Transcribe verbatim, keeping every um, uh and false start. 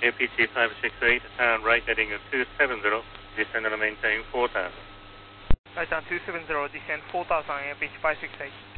A P G five six eight, and right heading at two seven zero, descend and maintain four thousand. Right down two seven zero, descend four thousand, A P G five six eight.